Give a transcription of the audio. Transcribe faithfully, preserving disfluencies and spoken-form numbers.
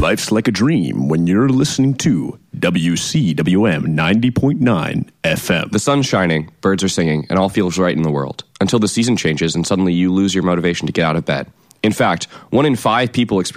Life's like a dream when you're listening to W C W M ninety point nine F M. The sun's shining, birds are singing, and all feels right in the world. Until the season changes and suddenly you lose your motivation to get out of bed. In fact, one in five people experience